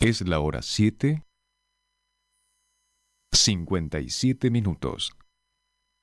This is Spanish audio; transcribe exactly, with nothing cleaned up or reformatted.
Es la hora siete, cincuenta y siete minutos.